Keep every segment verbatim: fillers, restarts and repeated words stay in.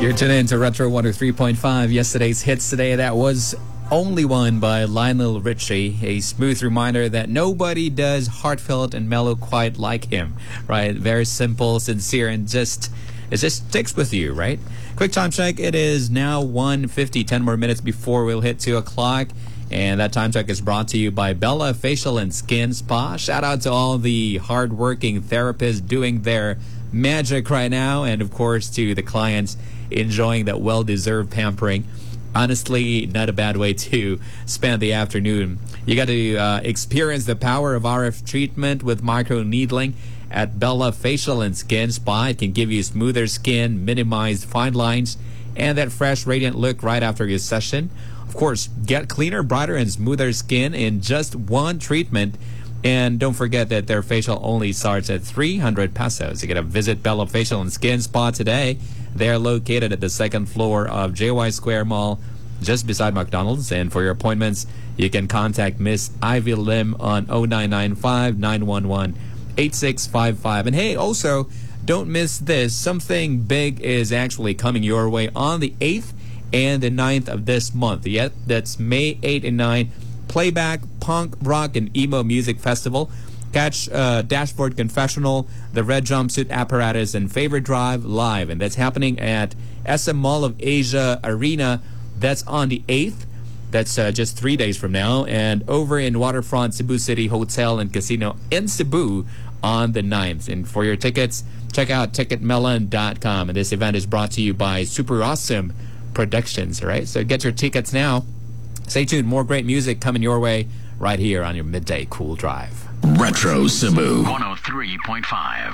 You're tuned in to Retro one oh three point five. Yesterday's hits today, that was Only One by Lionel Richie. A smooth reminder that nobody does heartfelt and mellow quite like him, right? Very simple, sincere, and just it just sticks with you, right? Quick time check. It is now one fifty, ten more minutes before we'll hit two o'clock. And that time check is brought to you by Bella Facial and Skin Spa. Shout out to all the hardworking therapists doing their magic right now. And, of course, to the clients enjoying that well-deserved pampering. Honestly, not a bad way to spend the afternoon. You got to uh, experience the power of R F treatment with micro-needling at Bella Facial and Skin Spa. It can give you smoother skin, minimized fine lines, and that fresh, radiant look right after your session. Of course, get cleaner, brighter, and smoother skin in just one treatment. And don't forget that their facial only starts at three hundred pesos. You got to visit Bella Facial and Skin Spa today. They're located at the second floor of J Y Square Mall, just beside McDonald's. And for your appointments, you can contact Miss Ivy Lim on oh nine nine five, nine one one, eight six five five. And hey, also, don't miss this. Something big is actually coming your way on the eighth and the ninth of this month. Yet, that's May eighth and ninth. Playback, punk, rock, and emo music festival. Catch uh, Dashboard Confessional, the Red Jumpsuit Apparatus, and Favorite Drive live. And that's happening at S M Mall of Asia Arena. That's on the eighth. That's uh, just three days from now. And over in Waterfront Cebu City Hotel and Casino in Cebu on the ninth. And for your tickets, check out ticket melon dot com. And this event is brought to you by Super Awesome Productions. All right, so get your tickets now. Stay tuned. More great music coming your way right here on your Midday Cool Drive. Retro Cebu one oh three point five.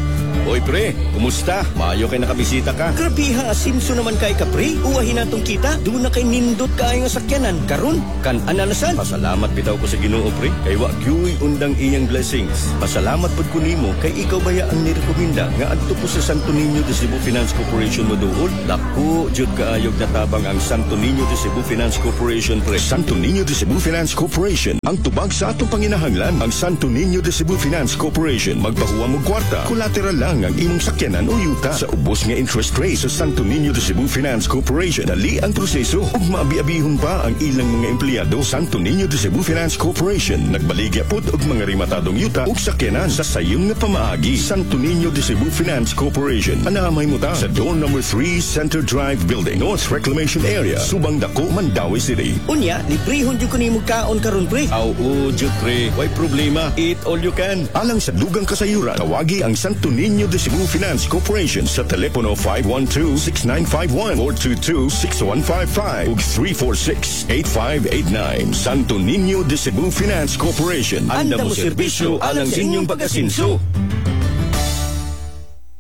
Oy pre, kumusta? Maayo kay nakabisita ka. Grabiha, asinso naman kay ka pre. Uwahin natong kita. Doon na kay nindot kaayong sakyanan. Karon, kan ananasan. Pasalamat bitaw ko sa Ginoo pre. Kay wa gyuy undang iyang blessings. Pasalamat pud ko nimo kay ikaw baya ang nirekomenda nga adto ko sa Santo Niño de Cebu Finance Corporation mo duol. Dako jud kaayog natabang ang Santo Niño de Cebu Finance Corporation pre. Santo Niño de Cebu Finance Corporation. Ang tubag sa atong panginahanglan. Ang Santo Niño de Cebu Finance Corporation. Magpahuwa mo kwarta. Collateral lang ang imong sakyanan o yuta. Sa ubos nga interest rate sa Santo Niño de Cebu Finance Corporation. Dali ang proseso ug maabi-abihon pa ang ilang mga empleyado. Santo Niño de Cebu Finance Corporation nagbaligya pod og mga rematadong yuta ug sakyanan sa sayon nga pamaagi. Santo Niño de Cebu Finance Corporation. Anamay mo ta sa door number three Center Drive Building, North Reclamation Area, Subang Dako, Mandawi City. Unya, librehon jud ko nimo kaon karon pre. Aw o jud pre, way problema. Eat all you can. Alang sa dugang kasayuran, tawagi ang Santo Niño de Cebu Finance Corporation sa telepono five one two, six nine five one, four two two, six one five five ug three four six, eight five eight nine. Santo Niño de Cebu Finance Corporation. Anda mo serbisyo alang sa inyong pag-asinso.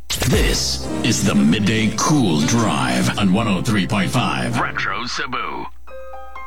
This is the Midday Cool Drive on one oh three point five Retro Cebu.